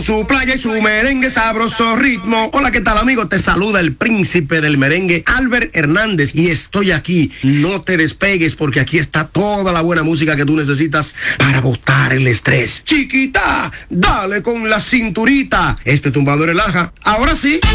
Su playa y su merengue, sabroso ritmo. Hola, ¿qué tal, amigo? Te saluda el príncipe del merengue, Albert Hernández, y estoy aquí. No te despegues porque aquí está toda la buena música que tú necesitas para botar el estrés. Chiquita, dale con la cinturita. Este tumbador relaja. Ahora sí.